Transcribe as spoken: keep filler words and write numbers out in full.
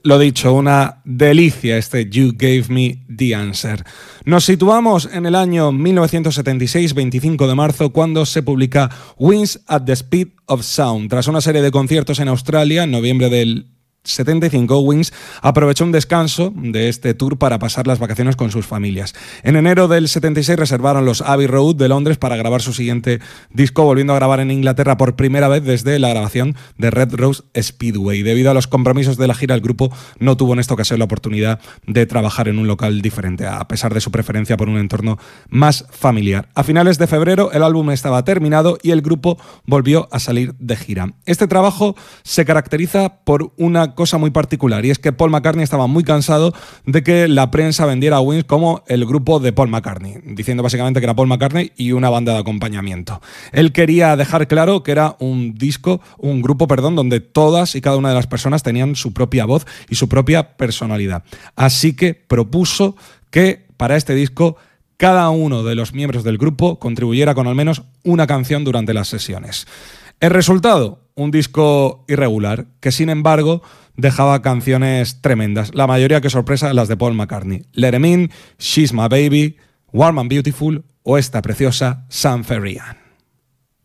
Lo dicho, una delicia este You Gave Me the Answer. Nos situamos en el año mil novecientos setenta y seis, veinticinco de marzo, cuando se publica Wings at the Speed of Sound. Tras una serie de conciertos en Australia, en noviembre del setenta y cinco, Wings aprovechó un descanso de este tour para pasar las vacaciones con sus familias. En enero del setenta y seis reservaron los Abbey Road de Londres para grabar su siguiente disco, volviendo a grabar en Inglaterra por primera vez desde la grabación de Red Rose Speedway. Debido a los compromisos de la gira, el grupo no tuvo en esta ocasión la oportunidad de trabajar en un local diferente, a pesar de su preferencia por un entorno más familiar. A finales de febrero el álbum estaba terminado y el grupo volvió a salir de gira. Este trabajo se caracteriza por una cosa muy particular, y es que Paul McCartney estaba muy cansado de que la prensa vendiera a Wings como el grupo de Paul McCartney, diciendo básicamente que era Paul McCartney y una banda de acompañamiento. Él quería dejar claro que era un disco, un grupo, perdón, donde todas y cada una de las personas tenían su propia voz y su propia personalidad. Así que propuso que para este disco cada uno de los miembros del grupo contribuyera con al menos una canción durante las sesiones. El resultado, un disco irregular, que sin embargo dejaba canciones tremendas, la mayoría, que sorpresa, las de Paul McCartney. Let 'Em In, She's My Baby, Warm and Beautiful o esta preciosa San Ferrian.